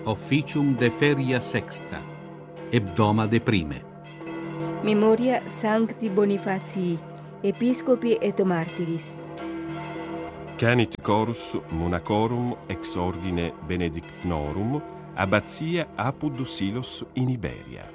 Officium de feria sexta, hebdomade prime. Memoria Sancti Bonifatii, Episcopi et Martyris. Canit chorus monacorum ex ordine benedictinorum, abbazia Apud Silos in Iberia.